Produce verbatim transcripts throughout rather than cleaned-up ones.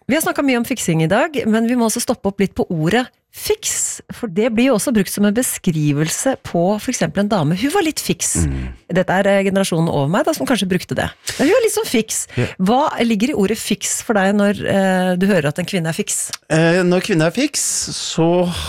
Vi har snakket mye om fiksing i dag, men vi må også stoppe opp litt på ordet fiks, for det blir jo også brukt som en beskrivelse på for eksempel en dame. Hun var litt fiks. Mm. Dette er generasjonen over meg da, som kanskje brukte det. Men hun er litt sånn fiks. Ja. Hva ligger i ordet fiks for deg når eh, du hører at en kvinne er fiks? Eh, når kvinne er fiks, så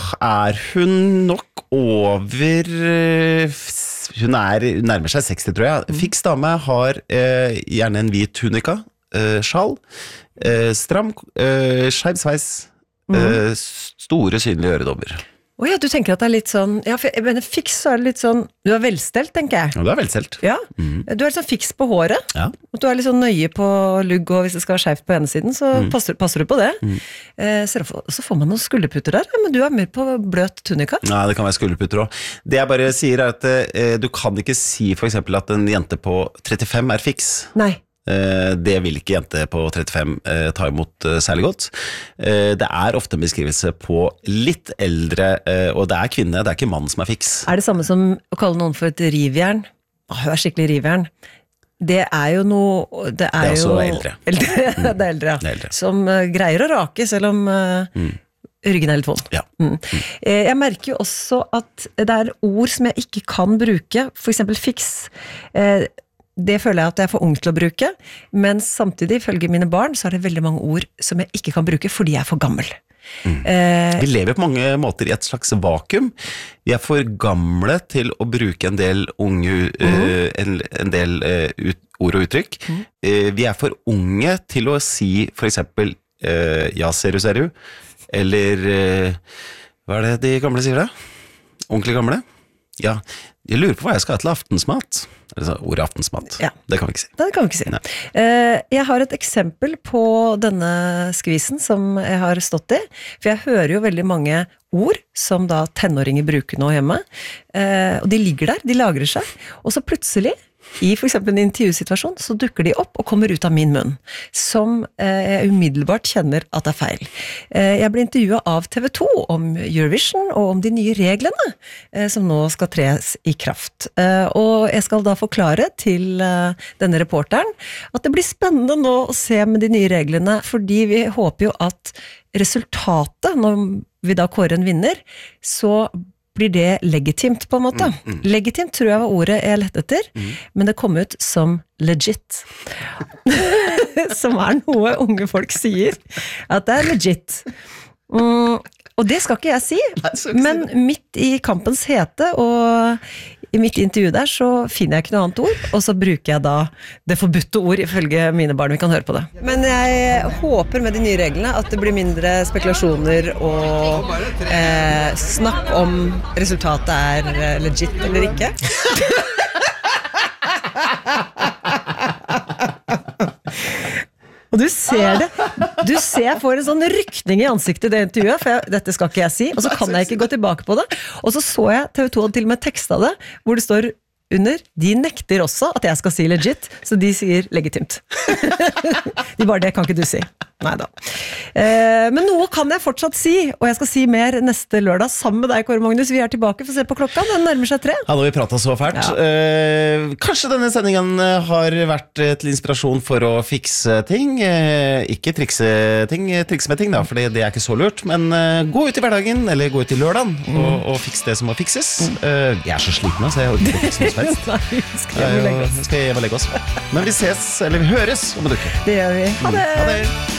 er hun nok over... Eh, hun er nærmer seg seksti, tror jeg. Mm. Fiks dame har eh, gjerne en hvit tunika, eh, sjal, eh, stram, eh, skeiv sveis, mm. eh, store synlige øredobber. Åja, oh ja, du tenker at det er litt sånn, ja, for jeg mener fiks så er det litt sånn, du er velstelt, tenker jeg. Ja, du er velstelt. Ja, mm. du er litt sånn fiks på håret, ja. Og du er litt sånn nøye på lugg, og hvis det skal være skjevt på ene siden, så mm. passer, passer du på det. Mm. Eh, så, så får man noen skulderputter der, men du er mer på bløt tunika. Nei, det kan være skulderputter også. Det jeg bare sier er at eh, du kan ikke si for eksempel at en jente på trettifem er fiks. Nei. Det vil ikke jente på trettifem eh, ta imot eh, særlig godt. Eh, det er ofte en beskrivelse på litt eldre, eh, og det er kvinne, det er ikke mann som er fiks. Er det samme som å kalle noen for et rivjern? Åh, hun er skikkelig rivjern. Det er jo noe... Det er, det er også jo, eldre. eldre. Mm. Det er eldre, ja. Det er eldre. Som uh, greier å rake, selv om uh, mm. ryggen er litt vond. Ja. Mm. Mm. Jeg merker jo også at det er ord som jeg ikke kan bruke, for eksempel fiks. Eh, Det føler jeg at jeg er for ung til å bruke, men samtidig, ifølge mine barn, så er det veldig mange ord som jeg ikke kan bruke fordi jeg er for gammel. Mm. Eh, Vi lever på mange måter i et slags vakuum. Vi er for gamle til å bruke en del unge, mm. uh, en, en del uh, ut, ord og uttrykk. Mm. Uh, vi er for unge til å si for eksempel uh, ja, ser du, ser du, eller uh, hva er det de gamle sier da? Ordentlig gamle? Ja, jeg lurer på hva jeg skal ha til aftensmat. Altså, ordet aftensmat. Ja. Det kan vi ikke si. Det kan vi ikke si. Uh, jeg har et eksempel på denne skvisen som jeg har stått i, for jeg hører jo veldig mange ord som da tenåringer bruker nå hjemme, uh, og de ligger der, de lagrer seg, og så plutselig, i for eksempel en intervjusituasjon, så dukker de opp og kommer ut av min munn, som eh, jeg umiddelbart kjenner at det er feil. Eh, jeg ble intervjuet av T V to om Eurovision og om de nye reglene eh, som nå skal tres i kraft. Eh, og jeg skal da forklare til eh, denne reporteren at det blir spennende nå å se med de nye reglene, fordi vi håper jo at resultatet, når vi da kårer en vinner, så blir det legitimt på en måte. Mm, mm. Legitimt tror jeg var ordet jeg lette etter, mm. men det kom ut som legit. Som er noe unge folk sier, at det er legit. Mm, og det skal ikke jeg si, Nei, men si midt i kampens hete, og i mitt intervju der, så finner jeg ikke noe annet ord, og så bruker jeg da det forbudte ord, ifølge mine barn, vi kan høre på det. Men jeg håper med de nye reglene at det blir mindre spekulasjoner og eh, snakk om resultatet er legit eller ikke. Og du ser det, du ser jeg får en sånn rykning i ansiktet i det intervjuet, for jeg, dette skal ikke jeg si, og så kan jeg ikke gå tilbake på det. Og så så jeg T V to til og med teksta det, hvor det står under, de nekter også at jeg skal si legit, så de sier legitimt. De bare, det kan ikke du si. Neida. Eh, men noe kan jeg fortsatt si, og jeg skal si mer neste lørdag sammen med deg, Kåre Magnus. Vi er tilbake for å se på klokka, den nærmer seg tre. Ja, nå har vi pratet så fælt. Ja. Eh, kanskje denne sendingen har vært til inspirasjon for å fikse ting. Eh, ikke trikse ting, trikse med ting da, for det er ikke så lurt, men eh, gå ut i hverdagen, eller gå ut i lørdagen, mm. og, og fikse det som må fikses. Mm. Eh, jeg er så sliten, så jeg orker ikke fikse noe som helst. Nei, skal jeg legge oss. Skal jeg legge oss. Men vi ses, eller vi høres om en uke. Det gjør vi. Ha det! Ha det!